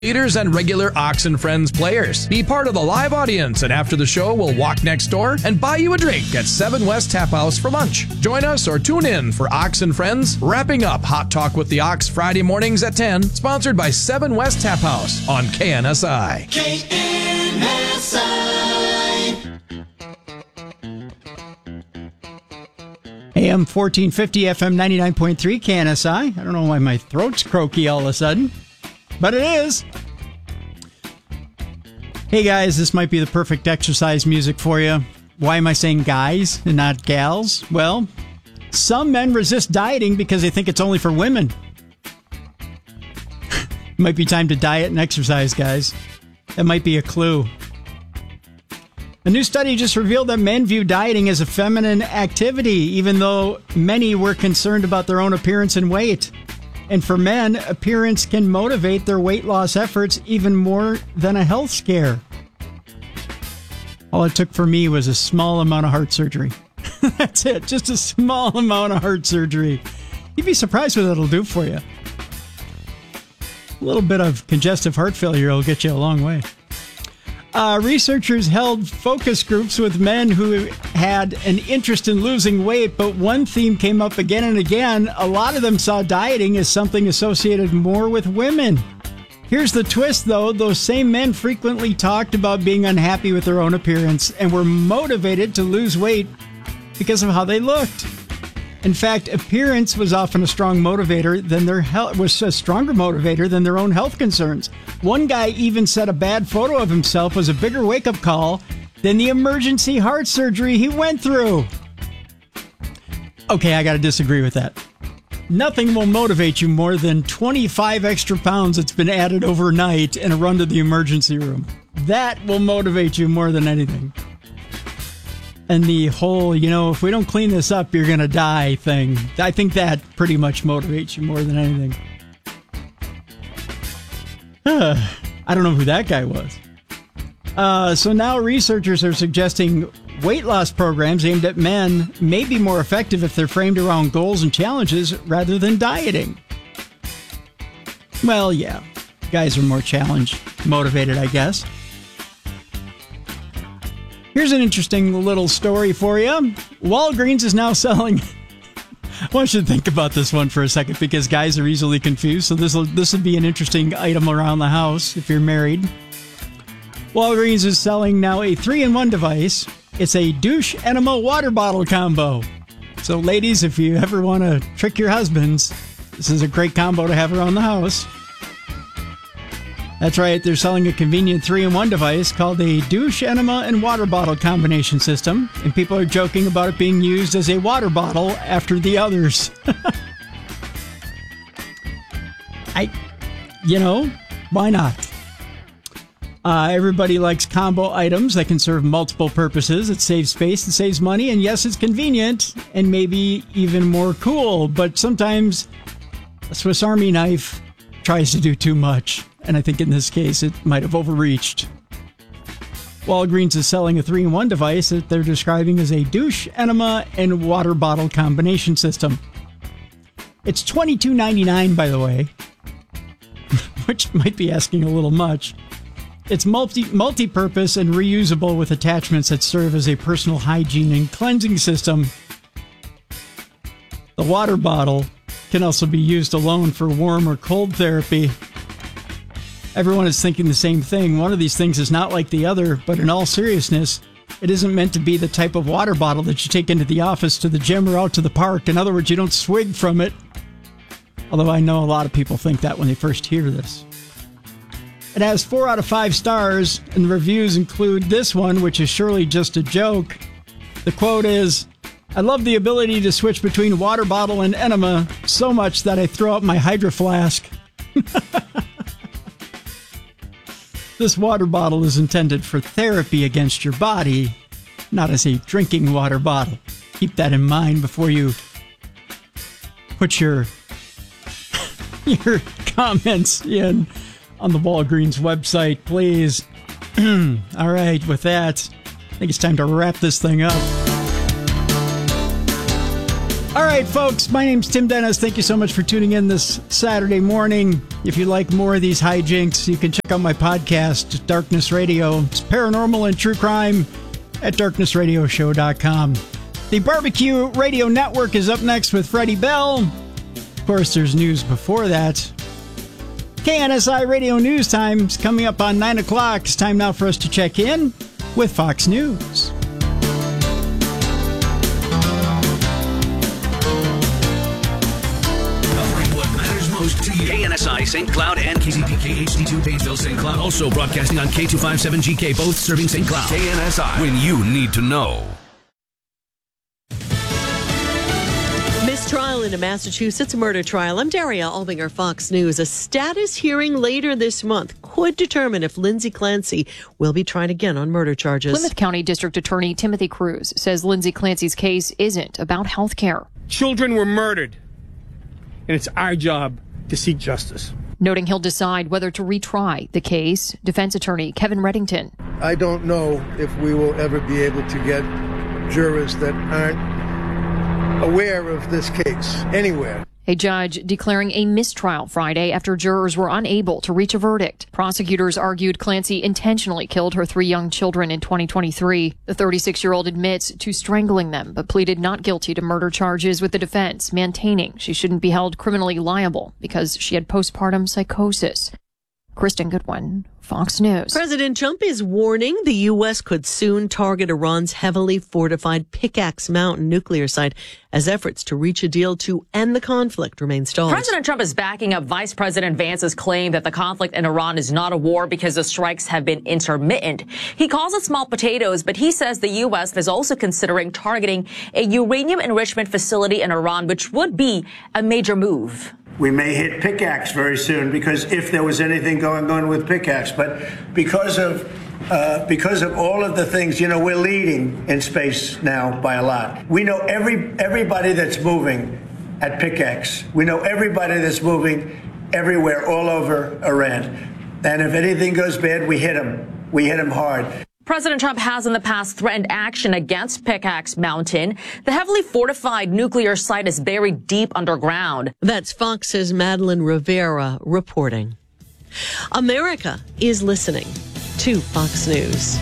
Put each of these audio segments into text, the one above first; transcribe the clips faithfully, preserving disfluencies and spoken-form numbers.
Leaders and regular Ox and Friends players. Be part of the live audience, and after the show, we'll walk next door and buy you a drink at Seven West Tap House for lunch. Join us or tune in for Ox and Friends, wrapping up Hot Talk with the Ox Friday mornings at ten, sponsored by Seven West Tap House on K N S I. K N S I. A M fourteen fifty, F M ninety-nine point three, K N S I. I don't know why my throat's croaky all of a sudden, but it is. Hey guys, this might be the perfect exercise music for you. Why am I saying guys and not gals? Well, some men resist dieting because they think it's only for women. Might be time to diet and exercise, guys. That might be a clue. A new study just revealed that men view dieting as a feminine activity, even though many were concerned about their own appearance and weight. And for men, appearance can motivate their weight loss efforts even more than a health scare. All it took for me was a small amount of heart surgery. That's it, just a small amount of heart surgery. You'd be surprised what it'll do for you. A little bit of congestive heart failure will get you a long way. Uh, researchers held focus groups with men who had an interest in losing weight, but one theme came up again and again. A lot of them saw dieting as something associated more with women. Here's the twist, though. Those same men frequently talked about being unhappy with their own appearance and were motivated to lose weight because of how they looked. In fact, appearance was often a strong motivator than their health was a stronger motivator than their own health concerns. One guy even said a bad photo of himself was a bigger wake-up call than the emergency heart surgery he went through. Okay, I got to disagree with that. Nothing will motivate you more than twenty-five extra pounds that's been added overnight and a run to the emergency room. That will motivate you more than anything. And the whole, you know, if we don't clean this up, you're going to die thing. I think that pretty much motivates you more than anything. Uh, I don't know who that guy was. Uh, so now researchers are suggesting weight loss programs aimed at men may be more effective if they're framed around goals and challenges rather than dieting. Well, yeah, guys are more challenge motivated, I guess. Here's an interesting little story for you. Walgreens is now selling... I want you to think about this one for a second because guys are easily confused. So this will this will be an interesting item around the house if you're married. Walgreens is selling now a three in one device. It's a douche enema water bottle combo. So ladies, if you ever want to trick your husbands, this is a great combo to have around the house. That's right, they're selling a convenient three in one device called a douche enema and water bottle combination system, and people are joking about it being used as a water bottle after the others. I, you know, why not? Uh, everybody likes combo items that can serve multiple purposes. It saves space, it saves money, and yes, it's convenient, and maybe even more cool, but sometimes a Swiss Army knife tries to do too much. And I think in this case, it might have overreached. Walgreens is selling a three in one device that they're describing as a douche, enema, and water bottle combination system. It's twenty-two ninety-nine, by the way, which might be asking a little much. It's multi, multi-purpose and reusable with attachments that serve as a personal hygiene and cleansing system. The water bottle can also be used alone for warm or cold therapy. Everyone is thinking the same thing. One of these things is not like the other, but in all seriousness, it isn't meant to be the type of water bottle that you take into the office, to the gym, or out to the park. In other words, you don't swig from it. Although I know a lot of people think that when they first hear this. It has four out of five stars, and the reviews include this one, which is surely just a joke. The quote is, "I love the ability to switch between water bottle and enema so much that I throw out my Hydro Flask." This water bottle is intended for therapy against your body, not as a drinking water bottle. Keep that in mind before you put your your comments in on the Walgreens website, please. All right, with that, I think it's time to wrap this thing up. All right, folks, my name's Tim Dennis. Thank you so much for tuning in this Saturday morning. If you like more of these hijinks, you can check out my podcast, Darkness Radio. It's paranormal and true crime at darkness radio show dot com. The Barbecue Radio Network is up next with Freddie Bell. Of course, there's news before that. K N S I Radio News Time is coming up on nine o'clock. It's time now for us to check in with Fox News. K N S I Saint Cloud and K Z P K H D two Painesville Saint Cloud. Also broadcasting on K two fifty-seven G K, both serving Saint Cloud. K N S I, when you need to know. Mistrial in a Massachusetts murder trial. I'm Daria Albinger, Fox News. A status hearing later this month could determine if Lindsay Clancy will be tried again on murder charges. Plymouth County District Attorney Timothy Cruz says Lindsay Clancy's case isn't about health care. Children were murdered, and it's our job to seek justice. Noting he'll decide whether to retry the case, defense attorney Kevin Reddington. I don't know if we will ever be able to get jurors that aren't aware of this case anywhere. A judge declaring a mistrial Friday after jurors were unable to reach a verdict. Prosecutors argued Clancy intentionally killed her three young children in twenty twenty-three. The thirty-six-year-old admits to strangling them, but pleaded not guilty to murder charges with the defense, maintaining she shouldn't be held criminally liable because she had postpartum psychosis. Kristen Goodwin, Fox News. President Trump is warning the U S could soon target Iran's heavily fortified Pickaxe Mountain nuclear site as efforts to reach a deal to end the conflict remain stalled. President Trump is backing up Vice President Vance's claim that the conflict in Iran is not a war because the strikes have been intermittent. He calls it small potatoes, but he says the U S is also considering targeting a uranium enrichment facility in Iran, which would be a major move. We may hit Pickaxe very soon because if there was anything going on with Pickaxe, but because of uh, because of all of the things, you know, we're leading in space now by a lot. We know every everybody that's moving at Pickaxe. We know everybody that's moving everywhere, all over Iran. And if anything goes bad, we hit them. We hit them hard. President Trump has in the past threatened action against Pickaxe Mountain. The heavily fortified nuclear site is buried deep underground. That's Fox's Madeline Rivera reporting. America is listening to Fox News.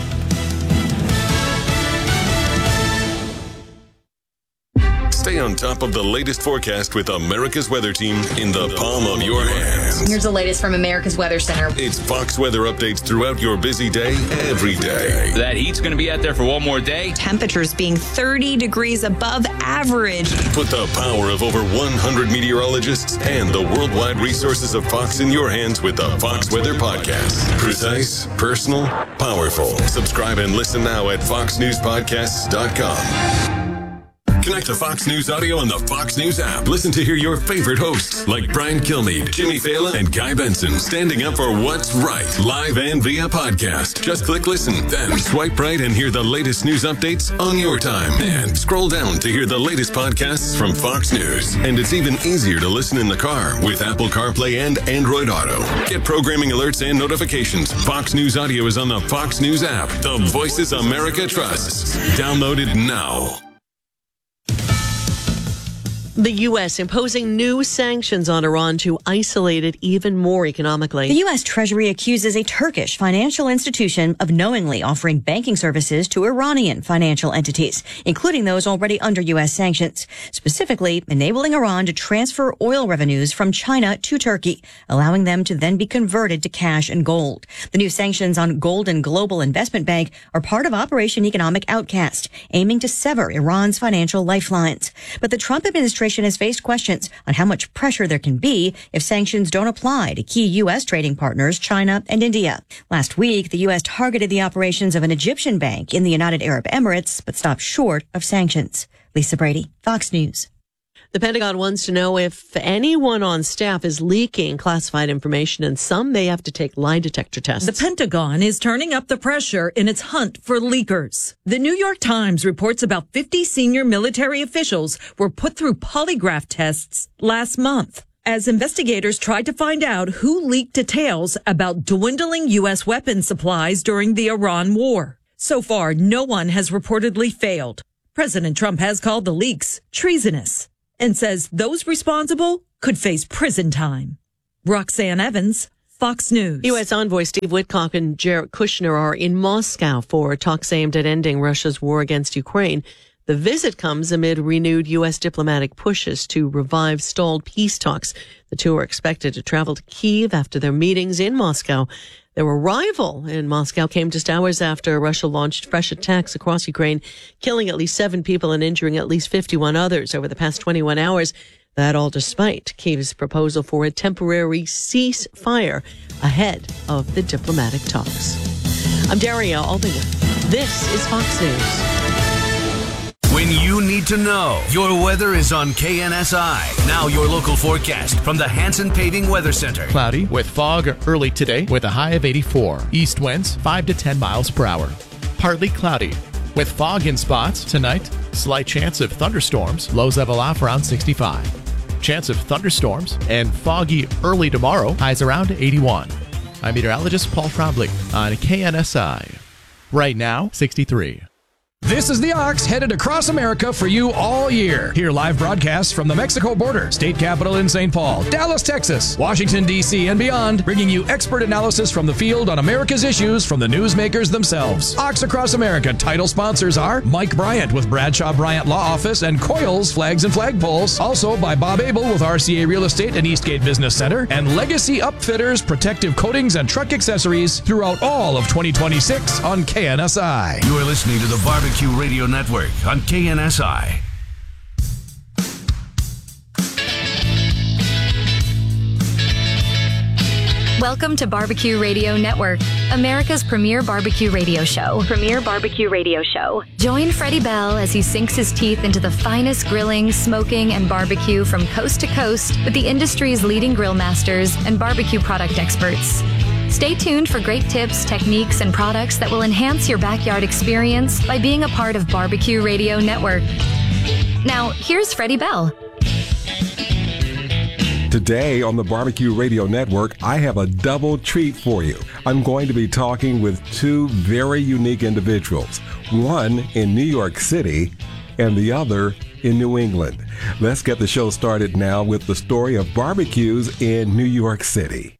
Stay on top of the latest forecast with America's Weather Team in the palm of your hands. Here's the latest from America's Weather Center. It's Fox weather updates throughout your busy day, every day. That heat's going to be out there for one more day. Temperatures being thirty degrees above average. Put the power of over one hundred meteorologists and the worldwide resources of Fox in your hands with the Fox Weather Podcast. Precise, personal, powerful. Subscribe and listen now at fox news podcasts dot com. Connect to Fox News Audio on the Fox News app. Listen to hear your favorite hosts like Brian Kilmeade, Jimmy Fallon, and Guy Benson standing up for what's right, live and via podcast. Just click listen, then swipe right and hear the latest news updates on your time. And scroll down to hear the latest podcasts from Fox News. And it's even easier to listen in the car with Apple CarPlay and Android Auto. Get programming alerts and notifications. Fox News Audio is on the Fox News app. The voices America trusts. Download it now. The U S imposing new sanctions on Iran to isolate it even more economically. The U S Treasury accuses a Turkish financial institution of knowingly offering banking services to Iranian financial entities, including those already under U S sanctions, specifically enabling Iran to transfer oil revenues from China to Turkey, allowing them to then be converted to cash and gold. The new sanctions on Golden Global Investment Bank are part of Operation Economic Outcast, aiming to sever Iran's financial lifelines. But the Trump administration has faced questions on how much pressure there can be if sanctions don't apply to key U S trading partners, China and India. Last week, the U S targeted the operations of an Egyptian bank in the United Arab Emirates, but stopped short of sanctions. Lisa Brady, Fox News. The Pentagon wants to know if anyone on staff is leaking classified information, and some may have to take lie detector tests. The Pentagon is turning up the pressure in its hunt for leakers. The New York Times reports about fifty senior military officials were put through polygraph tests last month as investigators tried to find out who leaked details about dwindling U S weapons supplies during the Iran war. So far, no one has reportedly failed. President Trump has called the leaks treasonous. and says those responsible could face prison time. Roxanne Evans, Fox News. U S envoy Steve Witkoff and Jared Kushner are in Moscow for talks aimed at ending Russia's war against Ukraine. The visit comes amid renewed U S diplomatic pushes to revive stalled peace talks. The two are expected to travel to Kyiv after their meetings in Moscow. Their arrival in Moscow came just hours after Russia launched fresh attacks across Ukraine, killing at least seven people and injuring at least fifty-one others over the past twenty-one hours. That all despite Kyiv's proposal for a temporary ceasefire ahead of the diplomatic talks. I'm Daria Albinger. This is Fox News. When you need to know, your weather is on K N S I. Now your local forecast from the Hanson Paving Weather Center. Cloudy with fog early today with a high of eighty-four. East winds five to ten miles per hour. Partly cloudy with fog in spots tonight. Slight chance of thunderstorms. Lows level off around sixty-five. Chance of thunderstorms and foggy early tomorrow. Highs around eighty-one. I'm meteorologist Paul Trombley on K N S I. Right now, sixty-three. This is the Ox headed across America for you all year. Hear live broadcasts from the Mexico border, state capital in Saint Paul, Dallas, Texas, Washington, D C, and beyond, bringing you expert analysis from the field on America's issues from the newsmakers themselves. Ox Across America title sponsors are Mike Bryant with Bradshaw Bryant Law Office and Coils Flags and Flagpoles. Also by Bob Abel with R C A Real Estate and Eastgate Business Center, and Legacy Upfitters, protective coatings and truck accessories throughout all of twenty twenty-six on K N S I. You are listening to the Barbecue Radio Network on K N S I. Welcome to Barbecue Radio Network, America's premier barbecue radio show. Premier barbecue radio show. Join Freddie Bell as he sinks his teeth into the finest grilling, smoking, and barbecue from coast to coast with the industry's leading grill masters and barbecue product experts. Stay tuned for great tips, techniques, and products that will enhance your backyard experience by being a part of Barbecue Radio Network. Now, here's Freddie Bell. Today on the Barbecue Radio Network, I have a double treat for you. I'm going to be talking with two very unique individuals, one in New York City and the other in New England. Let's get the show started now with the story of barbecues in New York City.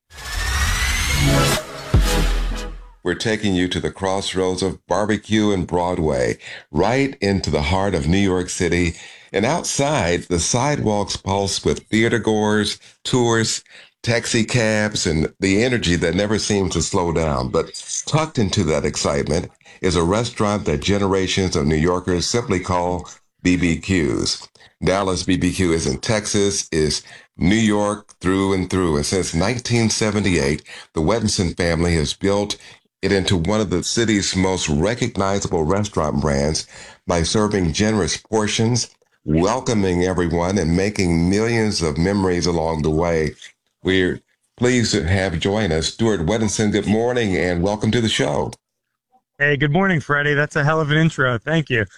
We're taking you to the crossroads of barbecue and Broadway, right into the heart of New York City. And outside, the sidewalks pulse with theatergoers, tourists, taxi cabs, and the energy that never seems to slow down. But tucked into that excitement is a restaurant that generations of New Yorkers simply call B B Q's. Dallas B B Q is in Texas, is New York through and through. And since nineteen seventy-eight, the Wettinson family has built it into one of the city's most recognizable restaurant brands by serving generous portions, welcoming everyone, and making millions of memories along the way. We're pleased to have join us Stuart Wettinson. Good morning and welcome to the show. Hey, good morning, Freddie. That's a hell of an intro. Thank you.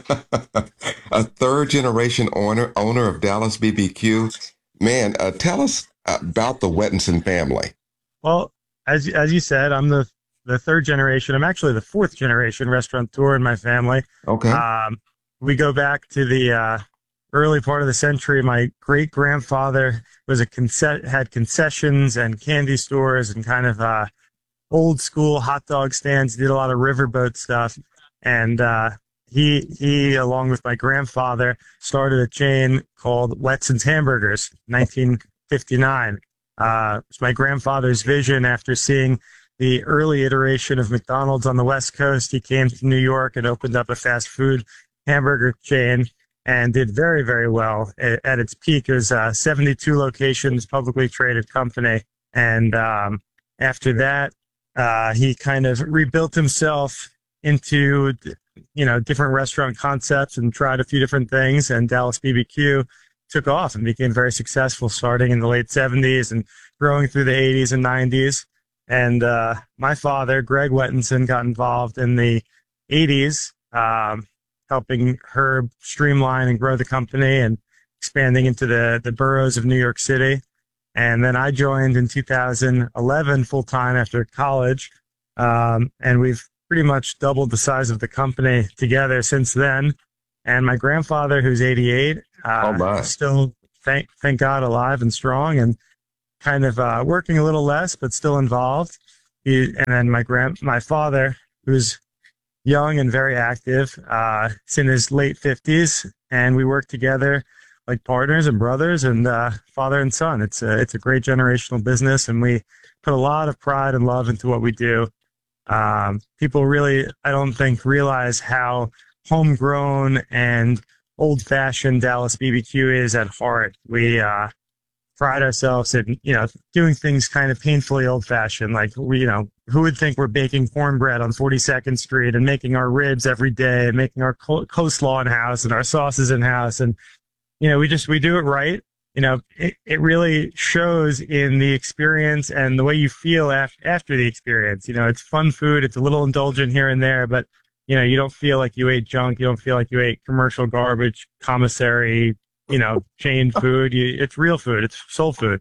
A third generation owner, owner of Dallas B B Q. Man, uh, tell us about the Wettinson family. Well, as, as you said, I'm the the third generation. I'm actually the fourth generation restaurateur in my family. Okay. Um, we go back to the uh, early part of the century. My great grandfather was a conce- had concessions and candy stores and kind of uh, old school hot dog stands. He did a lot of riverboat stuff, and uh, he he along with my grandfather started a chain called Wetson's Hamburgers, nineteen fifty-nine. Uh, it's my grandfather's vision after seeing the early iteration of McDonald's on the West Coast. He came to New York and opened up a fast food hamburger chain and did very, very well. At its peak, it was uh, seventy-two locations, publicly traded company. And um, after that, uh, he kind of rebuilt himself into, you know, different restaurant concepts and tried a few different things. And Dallas B B Q took off and became very successful starting in the late seventies and growing through the eighties and nineties. And uh, my father, Greg Wettinson, got involved in the eighties, um, helping Herb streamline and grow the company and expanding into the, the boroughs of New York City. And then I joined in two thousand eleven full-time after college, um, and we've pretty much doubled the size of the company together since then. And my grandfather, who's eighty-eight, uh, Oh, my. still, thank thank God, alive and strong, and kind of uh, working a little less, but still involved. He, and then my grand, my father, who's young and very active, uh, is in his late fifties, and we work together like partners and brothers, and uh, father and son. It's a, it's a great generational business, and we put a lot of pride and love into what we do. Um, people really, I don't think, realize how homegrown and old-fashioned Dallas B B Q is at heart. We uh, pride ourselves in, you know, doing things kind of painfully old-fashioned. Like, we, you know, who would think we're baking cornbread on forty-second Street and making our ribs every day and making our co- coleslaw in-house and our sauces in-house? And, you know, we just, we do it right. You know, it, it really shows in the experience and the way you feel af- after the experience. You know, it's fun food. It's a little indulgent here and there, but, you know, you don't feel like you ate junk. You don't feel like you ate commercial garbage, commissary, you know, chain food. You, it's real food. It's soul food.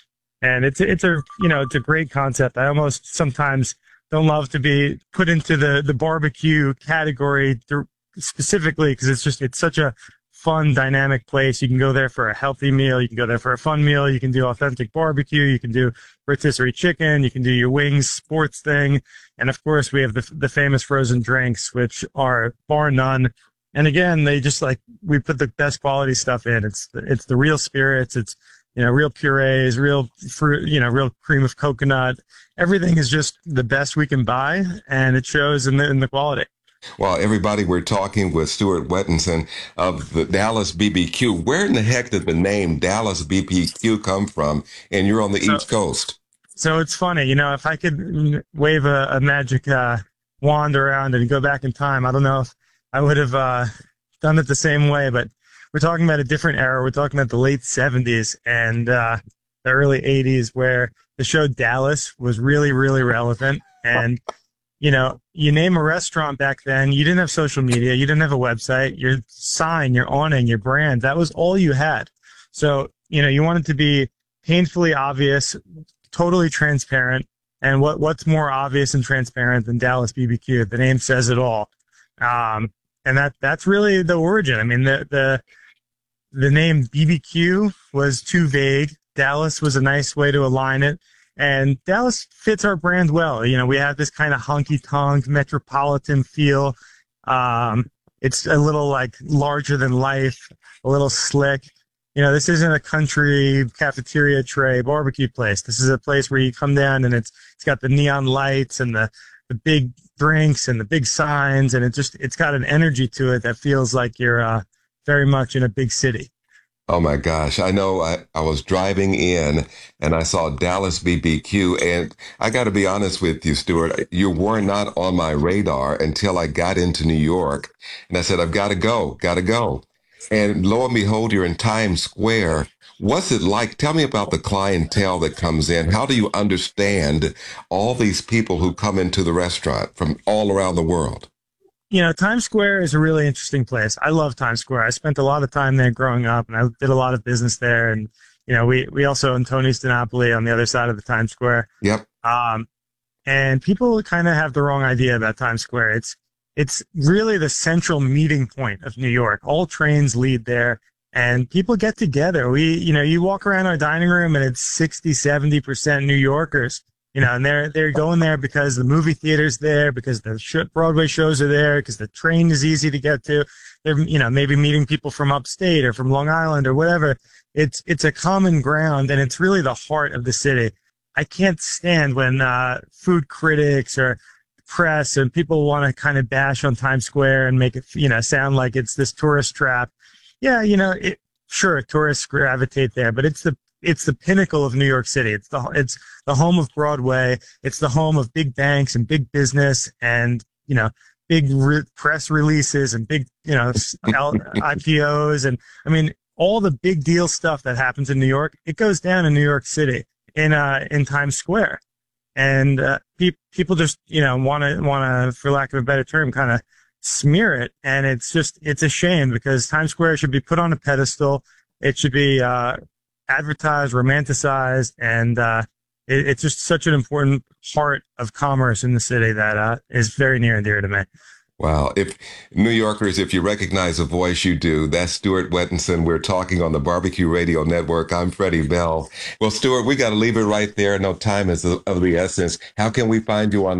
And it's, it's a, you know, it's a great concept. I almost sometimes don't love to be put into the, the barbecue category th- specifically because it's just, it's such a fun, dynamic place. You can go there for a healthy meal. You can go there for a fun meal. You can do authentic barbecue. You can do rotisserie chicken. You can do your wings sports thing. And of course, we have the, the famous frozen drinks, which are bar none. And again, they just like, we put the best quality stuff in. It's, it's the real spirits. It's, you know, real purees, real fruit, you know, real cream of coconut. Everything is just the best we can buy, and it shows in the, in the quality. Well, everybody, we're talking with Stuart Wettinson of the Dallas B B Q. Where in the heck did the name Dallas B B Q come from? And you're on the so, East Coast. So it's funny, you know, if I could wave a, a magic uh, wand around and go back in time, I don't know if I would have uh, done it the same way, but we're talking about a different era. We're talking about the late seventies and uh, the early eighties, where the show Dallas was really, really relevant. And you know, you name a restaurant back then, you didn't have social media, you didn't have a website, your sign, your awning, your brand, that was all you had. So, you know, you wanted to be painfully obvious, totally transparent. And what, what's more obvious and transparent than Dallas B B Q? The name says it all. Um, and that, that's really the origin. I mean, the, the, the name B B Q was too vague. Dallas was a nice way to align it. And Dallas fits our brand well. You know, we have this kind of honky-tonk metropolitan feel. Um, it's a little like larger than life, a little slick. You know, this isn't a country cafeteria tray barbecue place. This is a place where you come down and it's it's got the neon lights and the, the big drinks and the big signs, and it just it's got an energy to it that feels like you're uh, very much in a big city. Oh, my gosh. I know I, I was driving in and I saw Dallas B B Q. And I got to be honest with you, Stuart, you were not on my radar until I got into New York. And I said, I've got to go, got to go. And lo and behold, you're in Times Square. What's it like? Tell me about the clientele that comes in. How do you understand all these people who come into the restaurant from all around the world? You know, Times Square is a really interesting place. I love Times Square. I spent a lot of time there growing up, and I did a lot of business there. And, you know, we, we also own Tony's DiNapoli on the other side of the Times Square. Yep. Um, and people kind of have the wrong idea about Times Square. It's, it's really the central meeting point of New York. All trains lead there, and people get together. We, you know, you walk around our dining room and it's sixty, seventy percent New Yorkers. You know, and they're, they're going there because the movie theater's there, because the sh- Broadway shows are there, because the train is easy to get to. They're, you know, maybe meeting people from upstate or from Long Island or whatever. It's, it's a common ground, and it's really the heart of the city. I can't stand when, uh, food critics or press and people want to kind of bash on Times Square and make it, you know, sound like it's this tourist trap. Yeah, you know, it, sure, tourists gravitate there, but it's the, it's the pinnacle of New York City. It's the, it's the home of Broadway. It's the home of big banks and big business and, you know, big re- press releases and big, you know, I P Os. And I mean, all the big deal stuff that happens in New York, it goes down in New York City in, uh, in Times Square. And, uh, pe- people just, you know, want to, want to, for lack of a better term, kind of smear it. And it's just, it's a shame because Times Square should be put on a pedestal. It should be, uh, advertised, romanticized, and uh, it, it's just such an important part of commerce in the city that uh, is very near and dear to me. Wow. If New Yorkers, if you recognize a voice, you do. That's Stuart Wettinson. We're talking on the Barbecue Radio Network. I'm Freddie Bell. Well, Stuart, we got to leave it right there. No time is of the essence. How can we find you on